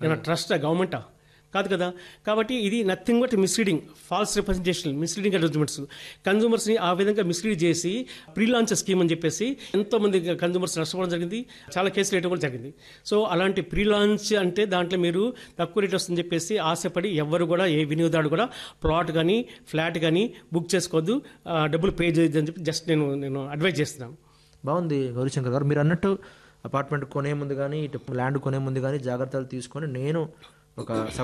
ఏమైనా ట్రస్టా, గవర్నమెంటా? కాదు కదా. కాబట్టి ఇది nothing but misleading, falls representation, misleading advertisements. కన్జ్యూమర్స్ని ఆ విధంగా మిస్లీడ్ చేసి ప్రీ లాంచ్ స్కీమ్ అని చెప్పేసి ఎంతోమంది కన్జ్యూమర్స్ నష్టపోవడం జరిగింది, చాలా కేసులు వేయడం కూడా జరిగింది. సో అలాంటి ప్రీ లాంచ్ అంటే దాంట్లో మీరు తక్కువ రేట్ వస్తుందని చెప్పేసి ఆశపడి ఎవ్వరు కూడా, ఏ వినియోగదారుడు కూడా ప్లాట్ కానీ ఫ్లాట్ కానీ బుక్ చేసుకోవద్దు, డబ్బులు పే చేయొద్దని చెప్పి జస్ట్ నేను అడ్వైజ్ చేస్తున్నాను. బాగుంది గౌరీశంకర్ గారు, మీరు అన్నట్టు అపార్ట్మెంట్ కొనే ముందు కానీ ఇటు ల్యాండ్ కొనే ముందు కానీ జాగ్రత్తలు తీసుకొని నేను ఒక